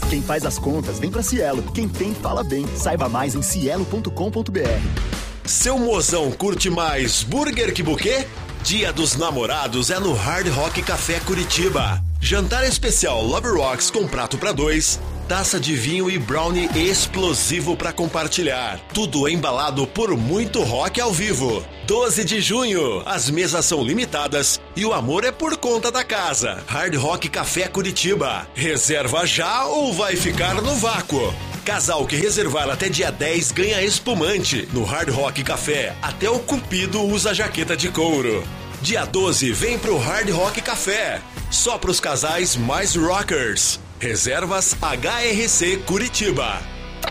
Quem faz as contas vem pra Cielo. Quem tem, fala bem. Saiba mais em cielo.com.br. Seu mozão curte mais burger que buquê? Dia dos Namorados é no Hard Rock Café Curitiba. Jantar especial Love Rocks com prato pra 2, taça de vinho e brownie explosivo pra compartilhar. Tudo embalado por muito rock ao vivo. 12 de junho, as mesas são limitadas e o amor é por conta da casa. Hard Rock Café Curitiba. Reserva já ou vai ficar no vácuo? Casal que reservar até dia 10 ganha espumante. No Hard Rock Café, até o cupido usa jaqueta de couro. Dia 12, vem pro Hard Rock Café. Só pros casais mais rockers. Reservas HRC Curitiba.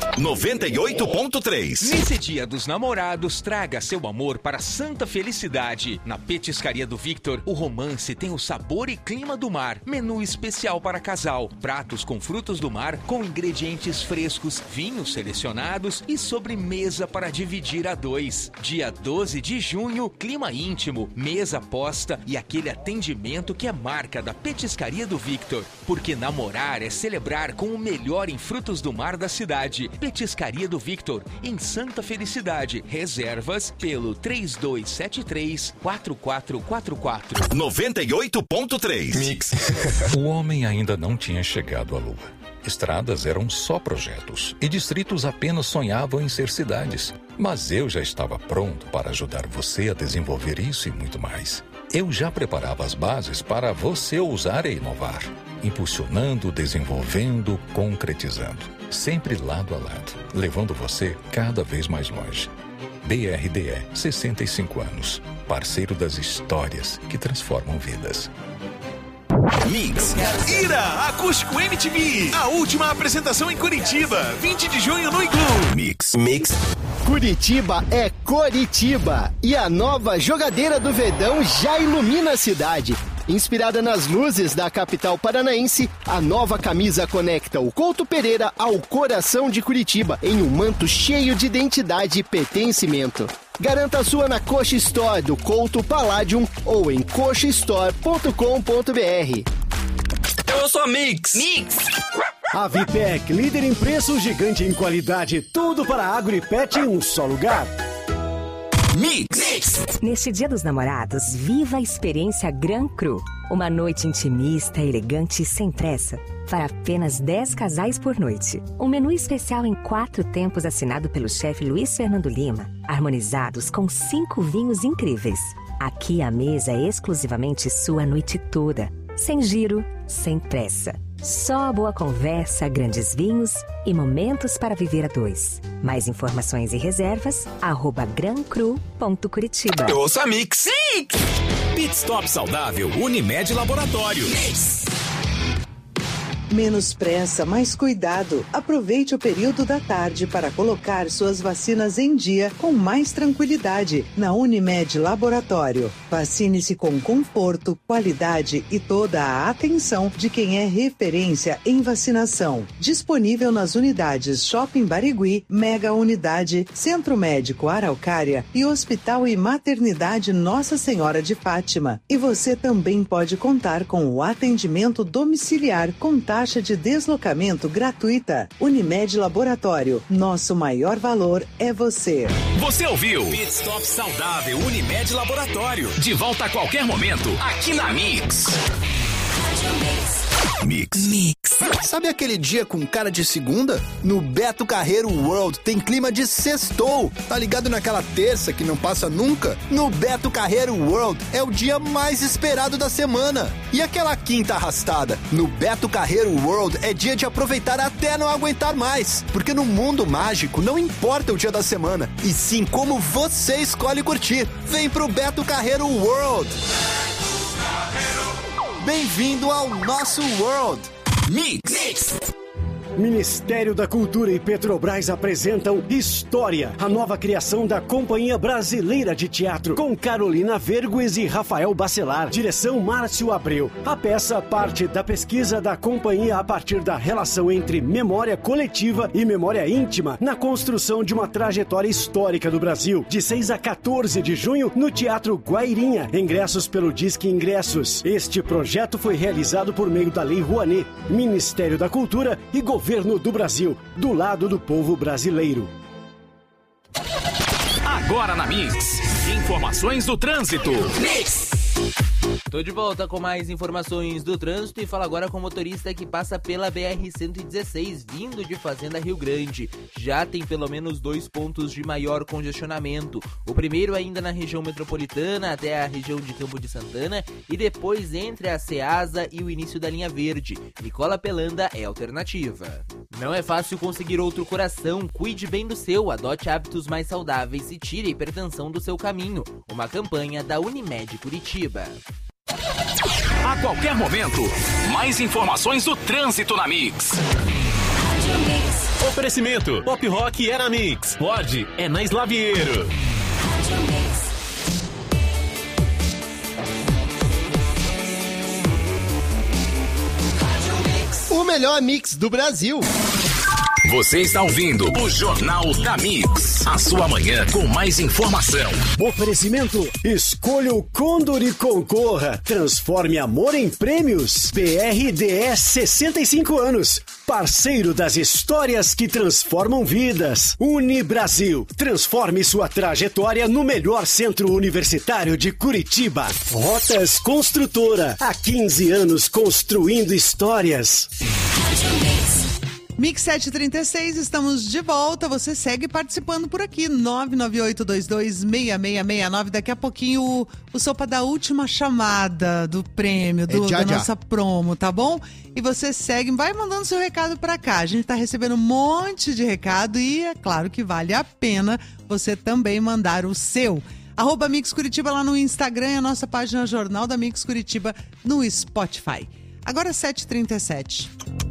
98.3. Nesse Dia dos Namorados, traga seu amor para Santa Felicidade. Na Petiscaria do Victor, o romance tem o sabor e clima do mar. Menu especial para casal. Pratos com frutos do mar, com ingredientes frescos, vinhos selecionados e sobremesa para dividir a 2. Dia 12 de junho, clima íntimo, mesa posta e aquele atendimento que é marca da Petiscaria do Victor. Porque namorar é celebrar com o melhor em frutos do mar da cidade. Petiscaria do Victor, em Santa Felicidade. Reservas pelo 3273-4444. 98.3. Mix. O homem ainda não tinha chegado à Lua. Estradas eram só projetos e distritos apenas sonhavam em ser cidades. Mas eu já estava pronto para ajudar você a desenvolver isso e muito mais. Eu já preparava as bases para você ousar e inovar. Impulsionando, desenvolvendo, concretizando. Sempre lado a lado, levando você cada vez mais longe. BRDE, 65 anos. Parceiro das histórias que transformam vidas. Mix. Ira Acústico MTV. A última apresentação em Curitiba. 20 de junho no Iglu. Mix. Curitiba é Coritiba. E a nova Jogadeira do Verdão já ilumina a cidade. Inspirada nas luzes da capital paranaense, a nova camisa conecta o Couto Pereira ao coração de Curitiba em um manto cheio de identidade e pertencimento. Garanta a sua na Coxa Store do Couto Palladium ou em coxastore.com.br. Eu sou a Mix. A Vipec, líder em preço, gigante em qualidade. Tudo para agro e pet em um só lugar. Mix. Neste Dia dos Namorados, viva a experiência Gran Cru. Uma noite intimista, elegante e sem pressa. Para apenas 10 casais por noite. Um menu especial em 4 tempos assinado pelo chefe Luiz Fernando Lima. Harmonizados com 5 vinhos incríveis. Aqui a mesa é exclusivamente sua a noite toda. Sem giro, sem pressa. Só boa conversa, grandes vinhos e momentos para viver a 2. Mais informações e reservas, @grancru.curitiba. Eu ouço a Mix. Pit Stop Saudável, Unimed Laboratório. Menos pressa, mais cuidado. Aproveite o período da tarde para colocar suas vacinas em dia com mais tranquilidade na Unimed Laboratório. Vacine-se com conforto, qualidade e toda a atenção de quem é referência em vacinação. Disponível nas unidades Shopping Barigui, Mega Unidade, Centro Médico Araucária e Hospital e Maternidade Nossa Senhora de Fátima. E você também pode contar com o atendimento domiciliar com taxa de deslocamento gratuita. Unimed Laboratório. Nosso maior valor é você. Você ouviu? Pit Stop Saudável, Unimed Laboratório. De volta a qualquer momento, aqui na Mix. Mix. Sabe aquele dia com cara de segunda? No Beto Carreiro World tem clima de sextou. Tá ligado naquela terça que não passa nunca? No Beto Carreiro World é o dia mais esperado da semana. E aquela quinta arrastada? No Beto Carreiro World é dia de aproveitar até não aguentar mais. Porque no mundo mágico não importa o dia da semana, e sim como você escolhe curtir. Vem pro Beto Carreiro World. Bem-vindo ao nosso World. Mix. Ministério da Cultura e Petrobras apresentam História, a nova criação da Companhia Brasileira de Teatro, com Carolina Vergues e Rafael Bacelar. Direção Márcio Abreu. A peça parte da pesquisa da companhia a partir da relação entre memória coletiva e memória íntima na construção de uma trajetória histórica do Brasil. De 6 a 14 de junho, no Teatro Guairinha. Ingressos pelo Disque Ingressos. Este projeto foi realizado por meio da Lei Rouanet, Ministério da Cultura e Governo Governo do Brasil, do lado do povo brasileiro. Agora na Mix, informações do trânsito. Mix! Tô de volta com mais informações do trânsito e falo agora com o motorista que passa pela BR-116, vindo de Fazenda Rio Grande. Já tem pelo menos 2 pontos de maior congestionamento. O primeiro ainda na região metropolitana até a região de Campo de Santana e depois entre a Ceasa e o início da linha verde. Nicola Pelanda é alternativa. Não é fácil conseguir outro coração, cuide bem do seu, adote hábitos mais saudáveis e tire a hipertensão do seu caminho. Uma campanha da Unimed Curitiba. A qualquer momento, mais informações do trânsito na Mix. Oferecimento, Pop Rock é na Mix, Ford é na Slaviero. O melhor mix do Brasil. Você está ouvindo o Jornal da Mix, a sua manhã com mais informação. Oferecimento, escolha o Condor e concorra. Transforme amor em prêmios. BRDS 65 anos. Parceiro das histórias que transformam vidas. Unibrasil, transforme sua trajetória no melhor centro universitário de Curitiba. Rotas Construtora, há 15 anos construindo histórias. Mix 736, estamos de volta. Você segue participando por aqui, 998226669. Daqui a pouquinho o Sopa da última chamada do prêmio, da nossa promo, tá bom? E você segue, vai mandando seu recado pra cá. A gente tá recebendo um monte de recado e é claro que vale a pena você também mandar o seu. @Mix Curitiba lá no Instagram e a nossa página Jornal da Mix Curitiba no Spotify. Agora 7h37.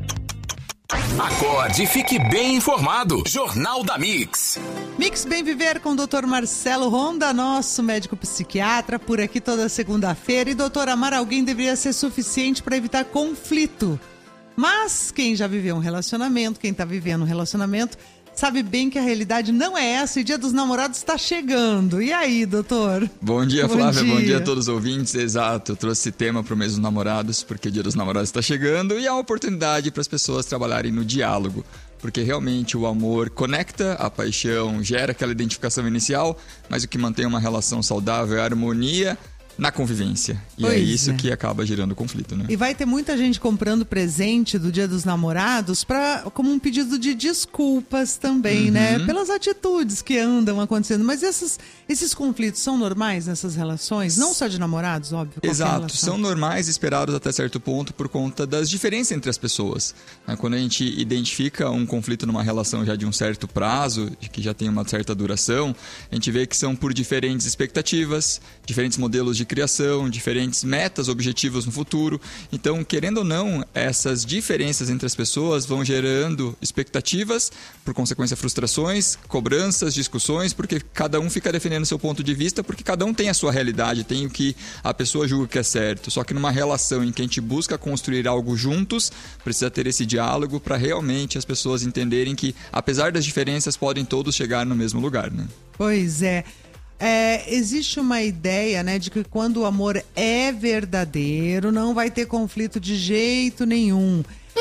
Acorde e fique bem informado. Jornal da Mix. Mix Bem Viver com o Dr. Marcelo Ronda, nosso médico psiquiatra, por aqui toda segunda-feira. E doutor, amar alguém deveria ser suficiente para evitar conflito. Mas quem já viveu um relacionamento, quem está vivendo um relacionamento, sabe bem que a realidade não é essa e Dia dos Namorados está chegando. E aí, doutor? Bom dia, Flávia. Bom dia a todos os ouvintes. Exato, eu trouxe esse tema para o mês dos namorados, porque o Dia dos Namorados está chegando e é uma oportunidade para as pessoas trabalharem no diálogo. Porque realmente o amor conecta, a paixão gera aquela identificação inicial, mas o que mantém uma relação saudável é a harmonia na convivência. E pois é isso que acaba gerando conflito, né? E vai ter muita gente comprando presente do Dia dos Namorados como um pedido de desculpas também, né? Pelas atitudes que andam acontecendo. Mas esses conflitos são normais nessas relações? Não só de namorados, óbvio. Exato, são normais, esperados até certo ponto por conta das diferenças entre as pessoas. Quando a gente identifica um conflito numa relação já de um certo prazo, que já tem uma certa duração, a gente vê que são por diferentes expectativas, diferentes modelos de criação, diferentes metas, objetivos no futuro. Então, querendo ou não, essas diferenças entre as pessoas vão gerando expectativas, por consequência frustrações, cobranças, discussões, porque cada um fica defendendo seu ponto de vista, porque cada um tem a sua realidade, tem o que a pessoa julga que é certo. Só que numa relação em que a gente busca construir algo juntos, precisa ter esse diálogo para realmente as pessoas entenderem que, apesar das diferenças, podem todos chegar no mesmo lugar, né? Pois é. Existe uma ideia, né, de que quando o amor é verdadeiro, não vai ter conflito de jeito nenhum.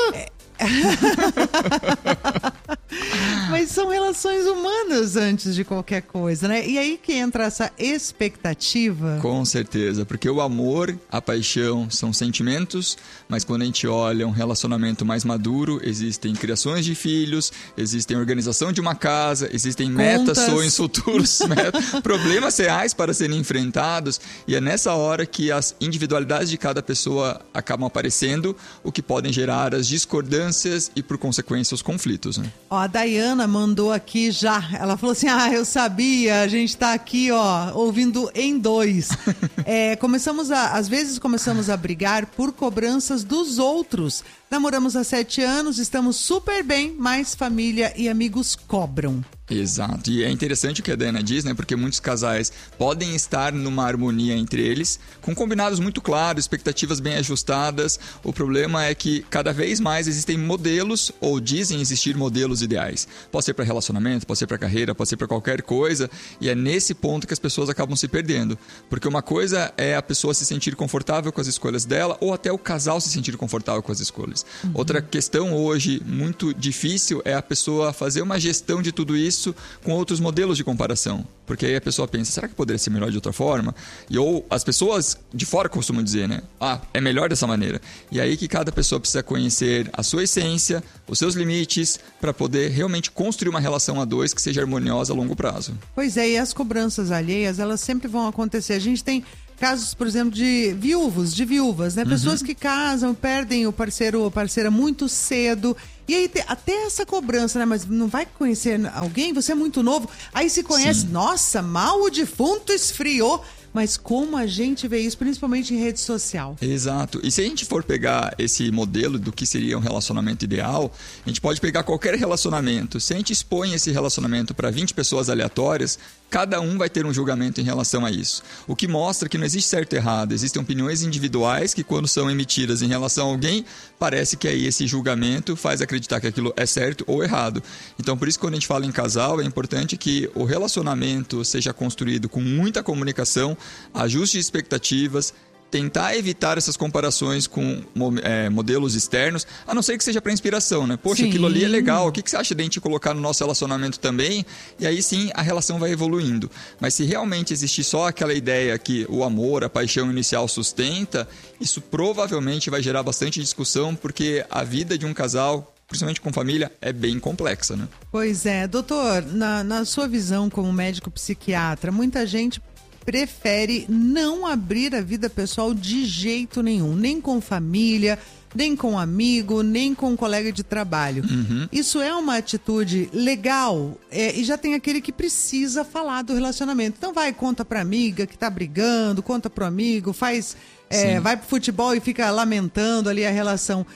Mas são relações humanas antes de qualquer coisa, né? E aí que entra essa expectativa. Com certeza, porque o amor, a paixão são sentimentos, mas quando a gente olha um relacionamento mais maduro, existem criações de filhos, existem organização de uma casa, existem metas, sonhos futuros, problemas reais para serem enfrentados, e é nessa hora que as individualidades de cada pessoa acabam aparecendo, o que podem gerar as discordâncias e, por consequência, os conflitos, né? Ó, a Dayana mandou aqui já, ela falou assim, eu sabia, a gente tá aqui, ouvindo em dois. Às vezes começamos a brigar por cobranças dos outros. Namoramos há 7 anos, estamos super bem, mas família e amigos cobram. Exato, e é interessante o que a Dana diz, né? Porque muitos casais podem estar numa harmonia entre eles, com combinados muito claros, expectativas bem ajustadas. O problema é que cada vez mais existem modelos, ou dizem existir modelos ideais. Pode ser para relacionamento, pode ser para carreira, pode ser para qualquer coisa, e é nesse ponto que as pessoas acabam se perdendo. Porque uma coisa é a pessoa se sentir confortável com as escolhas dela, ou até o casal se sentir confortável com as escolhas. Outra questão hoje muito difícil é a pessoa fazer uma gestão de tudo isso com outros modelos de comparação. Porque aí a pessoa pensa, será que poderia ser melhor de outra forma? Ou as pessoas de fora costumam dizer, né? É melhor dessa maneira. E aí que cada pessoa precisa conhecer a sua essência, os seus limites, para poder realmente construir uma relação a dois que seja harmoniosa a longo prazo. Pois é, e as cobranças alheias, elas sempre vão acontecer. A gente tem casos, por exemplo, de viúvas, né? Pessoas que casam, perdem o parceiro ou a parceira muito cedo. E aí, até essa cobrança, né? Mas não vai conhecer alguém? Você é muito novo. Aí se conhece, nossa, mal o defunto esfriou. Mas como a gente vê isso, principalmente em rede social? Exato. E se a gente for pegar esse modelo do que seria um relacionamento ideal, a gente pode pegar qualquer relacionamento. Se a gente expõe esse relacionamento para 20 pessoas aleatórias, cada um vai ter um julgamento em relação a isso. O que mostra que não existe certo e errado. Existem opiniões individuais que, quando são emitidas em relação a alguém, parece que aí esse julgamento faz acreditar que aquilo é certo ou errado. Então, por isso, quando a gente fala em casal, é importante que o relacionamento seja construído com muita comunicação, ajuste de expectativas, tentar evitar essas comparações com modelos externos, a não ser que seja para inspiração, né? Poxa, aquilo ali é legal, o que você acha de a gente colocar no nosso relacionamento também? E aí sim, a relação vai evoluindo. Mas se realmente existir só aquela ideia que o amor, a paixão inicial sustenta, isso provavelmente vai gerar bastante discussão, porque a vida de um casal, principalmente com família, é bem complexa, né? Pois é. Doutor, na sua visão como médico psiquiatra, muita gente prefere não abrir a vida pessoal de jeito nenhum, nem com família, nem com amigo, nem com colega de trabalho. Isso é uma atitude legal, e já tem aquele que precisa falar do relacionamento. Então conta pra amiga que tá brigando, conta pro amigo, vai pro futebol e fica lamentando ali a relação.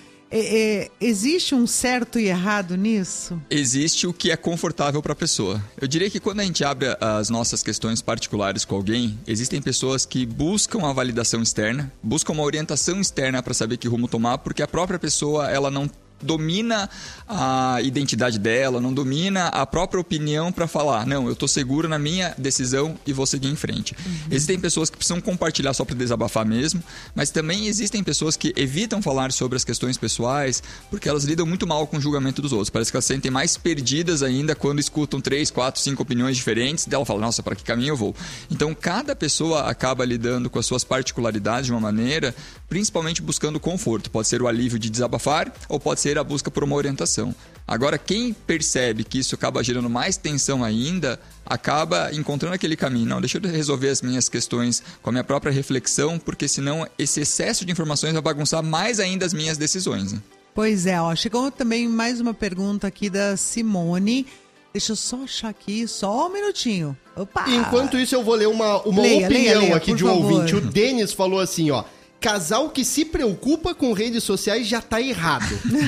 Existe um certo e errado nisso? Existe o que é confortável para a pessoa. Eu diria que quando a gente abre as nossas questões particulares com alguém, existem pessoas que buscam a validação externa, buscam uma orientação externa para saber que rumo tomar, porque a própria pessoa, ela não domina a identidade dela, não domina a própria opinião para falar, não, eu tô seguro na minha decisão e vou seguir em frente. Existem pessoas que precisam compartilhar só para desabafar mesmo, mas também existem pessoas que evitam falar sobre as questões pessoais porque elas lidam muito mal com o julgamento dos outros. Parece que elas se sentem mais perdidas ainda quando escutam 3, 4, 5 opiniões diferentes, dela fala, nossa, para que caminho eu vou? Então, cada pessoa acaba lidando com as suas particularidades de uma maneira, principalmente buscando conforto. Pode ser o alívio de desabafar ou pode ser a busca por uma orientação. Agora, quem percebe que isso acaba gerando mais tensão ainda, acaba encontrando aquele caminho. Não, deixa eu resolver as minhas questões com a minha própria reflexão, porque senão esse excesso de informações vai bagunçar mais ainda as minhas decisões, né? Pois é, chegou também mais uma pergunta aqui da Simone. Deixa eu só achar aqui, só um minutinho. Opa! Enquanto isso, eu vou ler uma opinião aqui de um ouvinte. O Denis falou assim, casal que se preocupa com redes sociais já tá errado.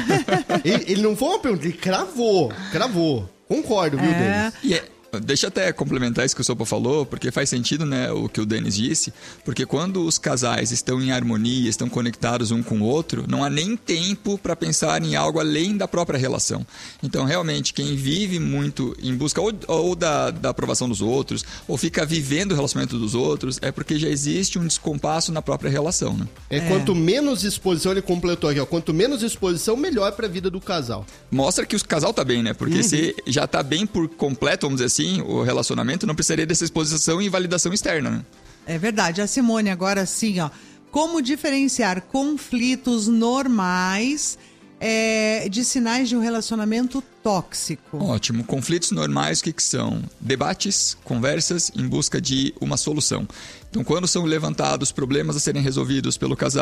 ele não foi uma pergunta, ele cravou. Concordo, viu, Denis? Deixa eu até complementar isso que o Sopa falou, porque faz sentido, né, o que o Denis disse, porque quando os casais estão em harmonia, estão conectados um com o outro, não há nem tempo para pensar em algo além da própria relação. Então, realmente, quem vive muito em busca ou da aprovação dos outros, ou fica vivendo o relacionamento dos outros, é porque já existe um descompasso na própria relação, né? Quanto menos exposição, ele completou aqui, quanto menos exposição, melhor para a vida do casal. Mostra que o casal tá bem, né? Porque se já tá bem por completo, vamos dizer assim, o relacionamento não precisaria dessa exposição e validação externa, né? É verdade. A Simone agora sim, como diferenciar conflitos normais de sinais de um relacionamento tóxico? Ótimo. Conflitos normais, o que são? Debates, conversas em busca de uma solução. Então, quando são levantados problemas a serem resolvidos pelo casal,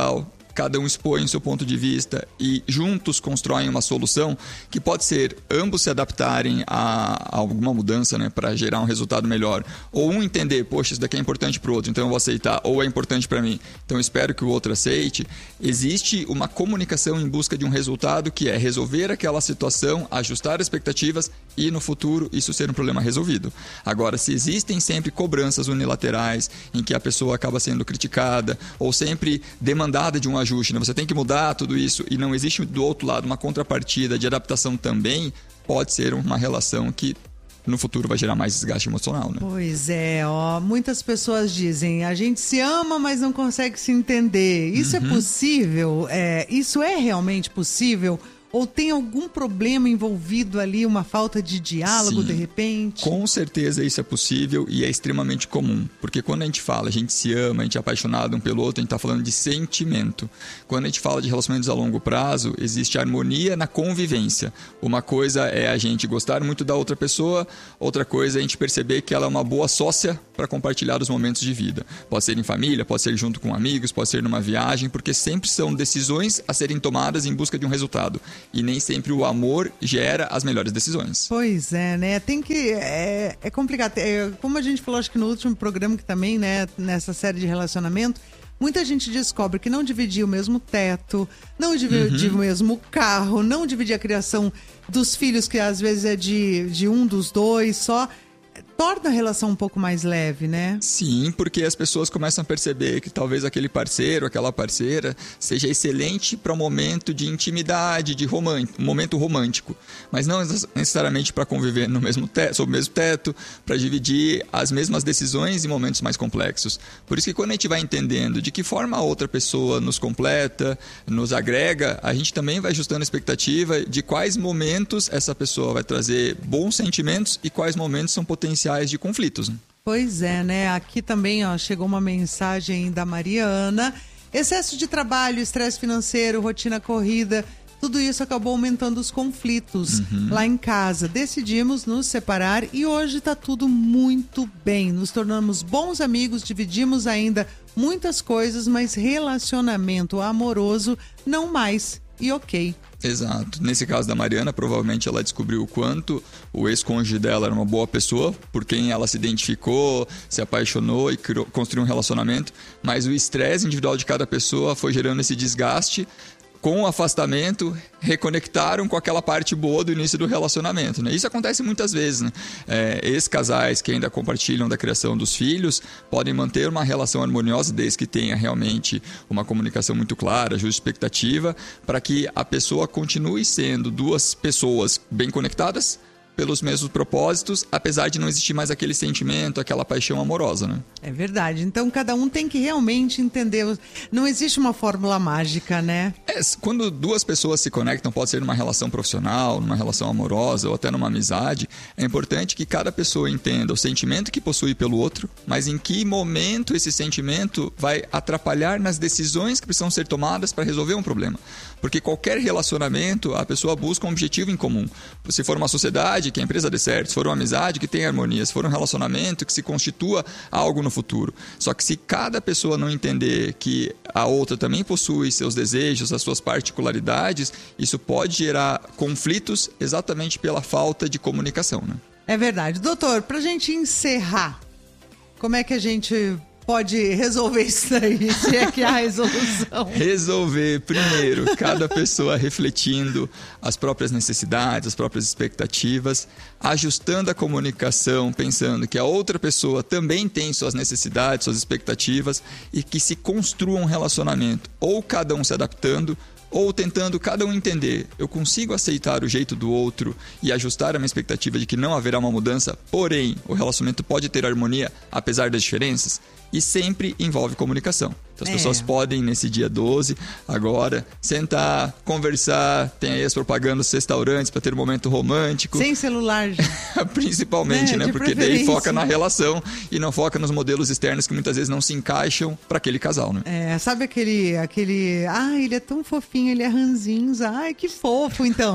cada um expõe o seu ponto de vista e juntos constroem uma solução que pode ser ambos se adaptarem a alguma mudança, né, para gerar um resultado melhor. Ou um entender, poxa, isso daqui é importante para o outro, então eu vou aceitar, ou é importante para mim, então eu espero que o outro aceite. Existe uma comunicação em busca de um resultado que é resolver aquela situação, ajustar expectativas e no futuro isso ser um problema resolvido. Agora, se existem sempre cobranças unilaterais em que a pessoa acaba sendo criticada ou sempre demandada de um ajuste, né? Você tem que mudar tudo isso e não existe do outro lado uma contrapartida de adaptação também, pode ser uma relação que no futuro vai gerar mais desgaste emocional, né? Pois é, muitas pessoas dizem, a gente se ama, mas não consegue se entender. Isso é possível? Isso é realmente possível? Ou tem algum problema envolvido ali, uma falta de diálogo, de repente? Com certeza isso é possível e é extremamente comum. Porque quando a gente fala, a gente se ama, a gente é apaixonado um pelo outro, a gente está falando de sentimento. Quando a gente fala de relacionamentos a longo prazo, existe harmonia na convivência. Uma coisa é a gente gostar muito da outra pessoa, outra coisa é a gente perceber que ela é uma boa sócia para compartilhar os momentos de vida. Pode ser em família, pode ser junto com amigos, pode ser numa viagem, porque sempre são decisões a serem tomadas em busca de um resultado. E nem sempre o amor gera as melhores decisões. Pois é, né? Tem que... É complicado. Como a gente falou, acho que no último programa que também, né, nessa série de relacionamento, muita gente descobre que não dividia o mesmo teto, não dividia o mesmo carro, não dividia a criação dos filhos, que às vezes é de um dos dois só. Torna a relação um pouco mais leve, né? Sim, porque as pessoas começam a perceber que talvez aquele parceiro, aquela parceira seja excelente para um momento de intimidade, um momento romântico, mas não necessariamente para conviver no mesmo sob o mesmo teto, para dividir as mesmas decisões em momentos mais complexos. Por isso que quando a gente vai entendendo de que forma a outra pessoa nos completa, nos agrega, a gente também vai ajustando a expectativa de quais momentos essa pessoa vai trazer bons sentimentos e quais momentos são potenciais de conflitos. Né? Pois é, né? Aqui também chegou uma mensagem da Mariana. Excesso de trabalho, estresse financeiro, rotina corrida, tudo isso acabou aumentando os conflitos lá em casa. Decidimos nos separar e hoje está tudo muito bem. Nos tornamos bons amigos, dividimos ainda muitas coisas, mas relacionamento amoroso não mais. E ok. Exato. Nesse caso da Mariana, provavelmente ela descobriu o quanto o ex-cônjuge dela era uma boa pessoa, por quem ela se identificou, se apaixonou e construiu um relacionamento, mas o estresse individual de cada pessoa foi gerando esse desgaste. Com o afastamento, reconectaram com aquela parte boa do início do relacionamento, né? Isso acontece muitas vezes, né? Ex-casais que ainda compartilham da criação dos filhos podem manter uma relação harmoniosa desde que tenha realmente uma comunicação muito clara, justa expectativa, para que a pessoa continue sendo duas pessoas bem conectadas, pelos mesmos propósitos, apesar de não existir mais aquele sentimento, aquela paixão amorosa, né? É verdade. Então, cada um tem que realmente entender. Não existe uma fórmula mágica, né? Quando duas pessoas se conectam, pode ser numa relação profissional, numa relação amorosa ou até numa amizade, é importante que cada pessoa entenda o sentimento que possui pelo outro, mas em que momento esse sentimento vai atrapalhar nas decisões que precisam ser tomadas para resolver um problema. Porque qualquer relacionamento, a pessoa busca um objetivo em comum. Se for uma sociedade, que a empresa dê certo, se for uma amizade, que tenha harmonia, se for um relacionamento, que se constitua algo no futuro. Só que se cada pessoa não entender que a outra também possui seus desejos, as suas particularidades, isso pode gerar conflitos exatamente pela falta de comunicação, né? É verdade. Doutor, pra gente encerrar, como é que a gente pode resolver isso aí, se é que há resolução? Resolver, primeiro, cada pessoa refletindo as próprias necessidades, as próprias expectativas, ajustando a comunicação, pensando que a outra pessoa também tem suas necessidades, suas expectativas e que se construa um relacionamento, ou cada um se adaptando, ou tentando cada um entender, eu consigo aceitar o jeito do outro e ajustar a minha expectativa de que não haverá uma mudança, porém, o relacionamento pode ter harmonia apesar das diferenças, e sempre envolve comunicação. Então as pessoas podem, nesse dia 12, agora, sentar, conversar, tem aí as propagandas dos restaurantes para ter um momento romântico. Sem celular, principalmente, né? Porque daí foca na relação e não foca nos modelos externos que muitas vezes não se encaixam para aquele casal, né? Sabe aquele, ele é tão fofinho, ele é ranzinza, ai, que fofo, então.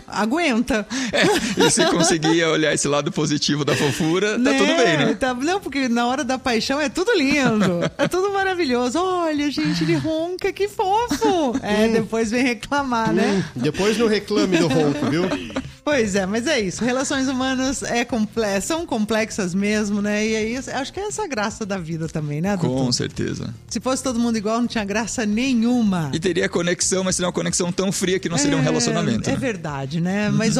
Aguenta. E se conseguir olhar esse lado positivo da fofura, tá tudo bem, né? Não, porque na hora da paixão é tudo lindo. É tudo maravilhoso. Olha, gente, ele ronca, que fofo. Depois vem reclamar, né? Depois não reclame do ronco, viu? Pois é, mas é isso. Relações humanas são complexas mesmo, né? E aí, acho que é essa a graça da vida também, né, doutor? Com certeza. Se fosse todo mundo igual, não tinha graça nenhuma. E teria conexão, mas seria uma conexão tão fria que não seria um relacionamento. É verdade, né? Mas,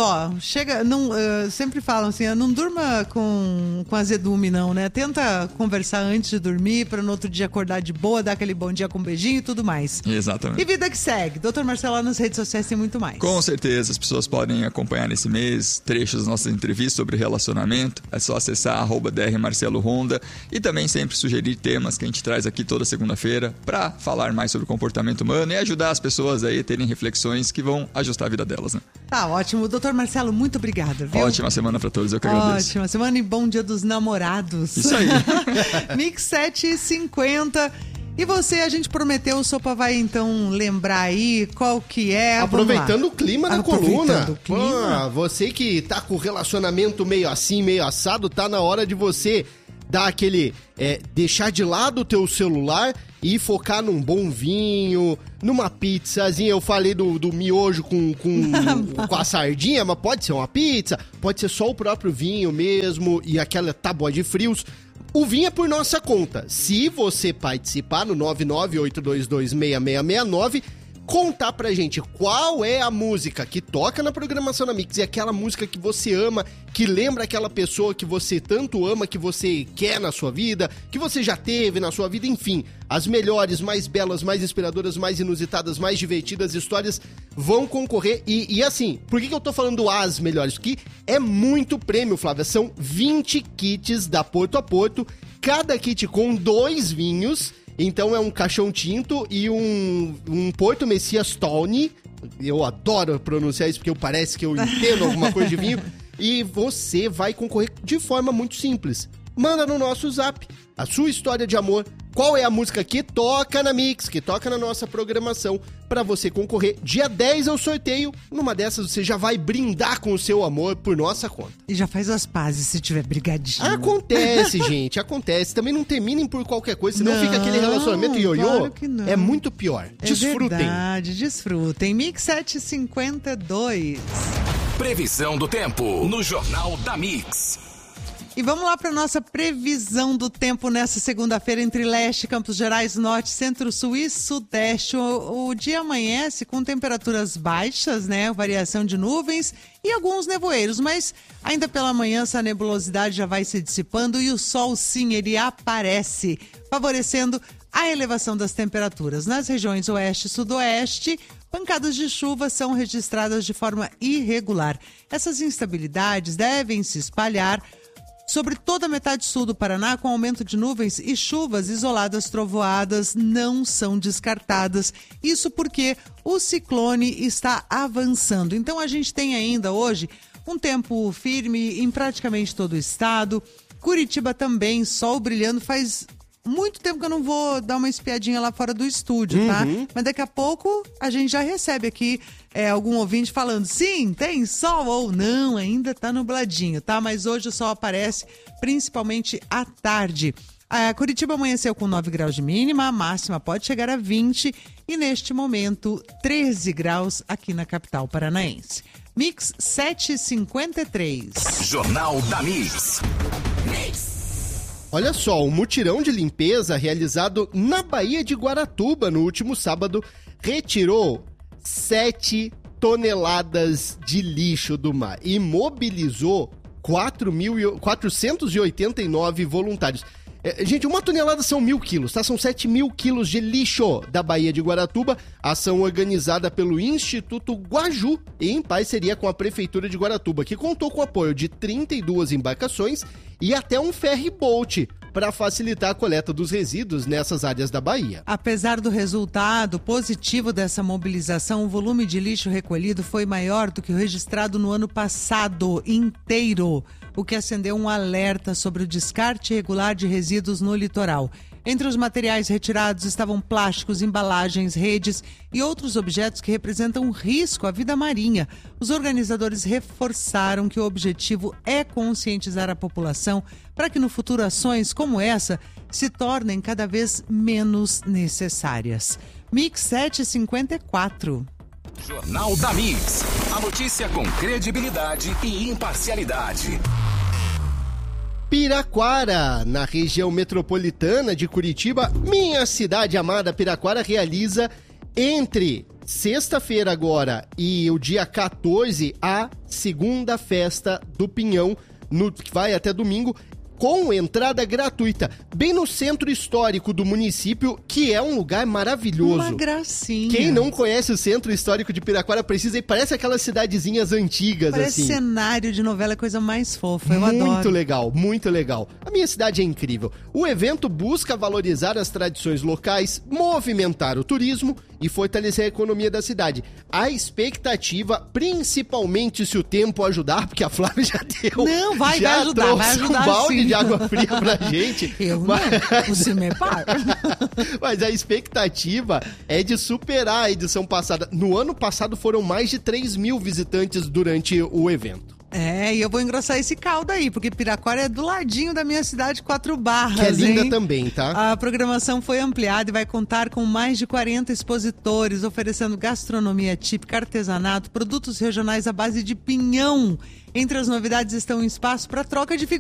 sempre falam assim, não durma com azedume, não, né? Tenta conversar antes de dormir, para no outro dia acordar de boa, dar aquele bom dia com um beijinho e tudo mais. Exatamente. E vida que segue. Doutor Marcelo, nas redes sociais tem muito mais. Com certeza, as pessoas podem acompanhar esse mês trechos das nossas entrevistas sobre relacionamento. É só acessar @drmarcelohonda e também sempre sugerir temas que a gente traz aqui toda segunda-feira para falar mais sobre o comportamento humano e ajudar as pessoas aí a terem reflexões que vão ajustar a vida delas, né? Tá ótimo. Doutor Marcelo, muito obrigada, viu? Ótima semana para todos, eu que agradeço. Ótima semana e bom dia dos namorados. Isso aí. Mix 7h50. E você, a gente prometeu, o Sopa vai então lembrar aí qual que é. Aproveitando o clima da coluna. Você que tá com o relacionamento meio assim, meio assado, tá na hora de você dar aquele... deixar de lado o teu celular e focar num bom vinho, numa pizzazinha. Eu falei do miojo com a sardinha, mas pode ser uma pizza, pode ser só o próprio vinho mesmo e aquela tábua de frios. O vinho é por nossa conta. Se você participar no 998226669, contar pra gente qual é a música que toca na programação da Mix e aquela música que você ama, que lembra aquela pessoa que você tanto ama, que você quer na sua vida, que você já teve na sua vida, enfim. As melhores, mais belas, mais inspiradoras, mais inusitadas, mais divertidas histórias vão concorrer. E assim, por que eu tô falando as melhores? Porque é muito prêmio, Flávia. São 20 kits da Porto a Porto, cada kit com 2 vinhos. Então é um caixão tinto e um Porto Messias Tawny. Eu adoro pronunciar isso porque parece que eu entendo alguma coisa de vinho. E você vai concorrer de forma muito simples. Manda no nosso zap a sua história de amor. Qual é a música que toca na Mix, que toca na nossa programação, para você concorrer. Dia 10 é o sorteio. Numa dessas você já vai brindar com o seu amor por nossa conta. E já faz as pazes se tiver brigadinho. Acontece, gente, acontece. Também não terminem por qualquer coisa, senão fica aquele relacionamento ioiô. Claro que não. É muito pior. Desfrutem. Verdade, desfrutem. Mix 752. Previsão do tempo no Jornal da Mix. E vamos lá para nossa previsão do tempo nessa segunda-feira entre leste, Campos Gerais, norte, centro-sul e sudeste. O dia amanhece com temperaturas baixas, né? Variação de nuvens e alguns nevoeiros, mas ainda pela manhã essa nebulosidade já vai se dissipando e o sol, sim, ele aparece, favorecendo a elevação das temperaturas. Nas regiões oeste e sudoeste, pancadas de chuva são registradas de forma irregular. Essas instabilidades devem se espalhar sobre toda a metade sul do Paraná, com aumento de nuvens e chuvas isoladas, trovoadas não são descartadas. Isso porque o ciclone está avançando. Então a gente tem ainda hoje um tempo firme em praticamente todo o estado. Curitiba também, sol brilhando, faz muito tempo que eu não vou dar uma espiadinha lá fora do estúdio, tá? Mas daqui a pouco a gente já recebe aqui algum ouvinte falando, sim, tem sol ou não, ainda tá nubladinho, tá? Mas hoje o sol aparece principalmente à tarde. Curitiba amanheceu com 9 graus de mínima, a máxima pode chegar a 20 e neste momento 13 graus aqui na capital paranaense. Mix 753. Jornal da Mix. Olha só, um mutirão de limpeza realizado na Baía de Guaratuba no último sábado retirou 7 toneladas de lixo do mar e mobilizou 489 voluntários. Gente, 1 tonelada são 1.000 quilos, tá? São 7.000 quilos de lixo da Baía de Guaratuba. Ação organizada pelo Instituto Guaju, em parceria com a Prefeitura de Guaratuba, que contou com o apoio de 32 embarcações e até um ferry boat para facilitar a coleta dos resíduos nessas áreas da Bahia. Apesar do resultado positivo dessa mobilização, o volume de lixo recolhido foi maior do que o registrado no ano passado inteiro, o que acendeu um alerta sobre o descarte irregular de resíduos no litoral. Entre os materiais retirados estavam plásticos, embalagens, redes e outros objetos que representam risco à vida marinha. Os organizadores reforçaram que o objetivo é conscientizar a população para que no futuro ações como essa se tornem cada vez menos necessárias. Mix 754. Jornal da Mix. A notícia com credibilidade e imparcialidade. Piraquara, na região metropolitana de Curitiba, minha cidade amada Piraquara, realiza entre sexta-feira agora e o dia 14 a segunda festa do Pinhão, que vai até domingo, com entrada gratuita, bem no centro histórico do município, que é um lugar maravilhoso. Uma gracinha. Quem não conhece o centro histórico de Piraquara precisa ir, parece aquelas cidadezinhas antigas, parece assim. Cenário de novela, é coisa mais fofa, eu adoro. Muito legal, muito legal. A minha cidade é incrível. O evento busca valorizar as tradições locais, movimentar o turismo e fortalecer a economia da cidade. A expectativa, principalmente se o tempo ajudar, porque a Flávia já deu. Não, vai ajudar, vai ajudar um balde sim. de água fria pra gente. Eu não, você me para. Mas a expectativa é de superar a edição passada. No ano passado foram mais de 3 mil visitantes durante o evento. E eu vou engrossar esse caldo aí, porque Piraquara é do ladinho da minha cidade, 4 Barras, que é linda, hein? também, tá? A programação foi ampliada e vai contar com mais de 40 expositores, oferecendo gastronomia típica, artesanato, produtos regionais à base de pinhão. Entre as novidades estão um espaço para troca de figurinhas